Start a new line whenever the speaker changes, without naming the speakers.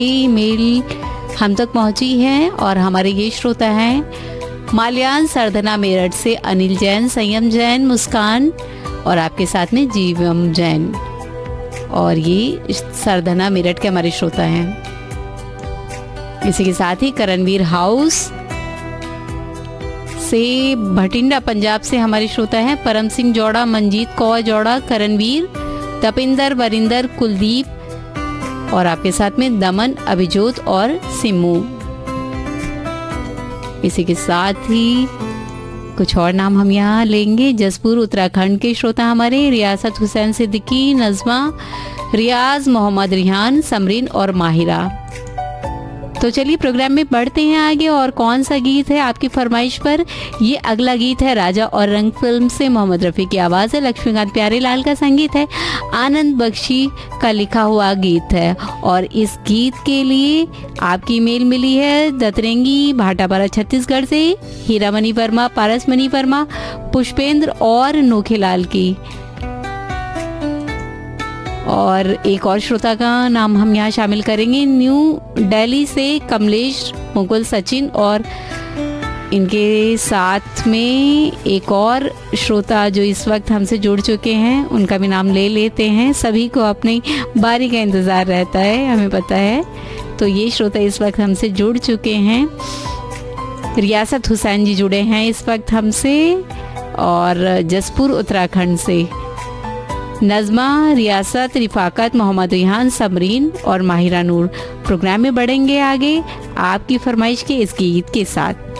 Mail हम तक पहुंची है और हमारे ये श्रोता हैं माल्यान सरधना मेरठ से अनिल जैन, संयम जैन, मुस्कान और आपके साथ में जीवम जैन। और ये सरधना मेरठ के हमारे श्रोता हैं। इसी के साथ ही करणवीर हाउस से भटिंडा पंजाब से हमारे श्रोता हैं परम सिंह जौड़ा, मंजीत कौर जौड़ा, करणवीर, तपिंदर, वरिंदर, कुलदीप और आपके साथ में दमन, अभिजोत और सिमू। इसी के साथ ही कुछ और नाम हम यहाँ लेंगे। जसपुर उत्तराखंड के श्रोता हमारे रियासत हुसैन सिद्दीकी, नजमा, रियाज, मोहम्मद रिहान, समरीन और माहिरा। तो चलिए प्रोग्राम में बढ़ते हैं आगे। और कौन सा गीत है आपकी फरमाइश पर? ये अगला गीत है राजा और रंग फिल्म से, मोहम्मद रफ़ी की आवाज़ है, लक्ष्मीकांत प्यारेलाल का संगीत है, आनंद बख्शी का लिखा हुआ गीत है। और इस गीत के लिए आपकी मेल मिली है दतरेंगी भाटापारा छत्तीसगढ़ से हीरामणि वर्मा, पारसमणि वर्मा, पुष्पेंद्र और नोखेलाल की। और एक और श्रोता का नाम हम यहाँ शामिल करेंगे, न्यू दिल्ली से कमलेश, मुकुल, सचिन और इनके साथ में एक और श्रोता जो इस वक्त हमसे जुड़ चुके हैं, उनका भी नाम ले लेते हैं। सभी को अपनी बारी का इंतज़ार रहता है, हमें पता है। तो ये श्रोता इस वक्त हमसे जुड़ चुके हैं, रियासत हुसैन जी जुड़े हैं इस वक्त हमसे और जसपुर उत्तराखंड से नज़मा, रियासत, रिफाकत, मोहम्मद रिहान, समरीन और माहिरा नूर। प्रोग्राम में बढ़ेंगे आगे आपकी फरमाइश के इस गीत के साथ।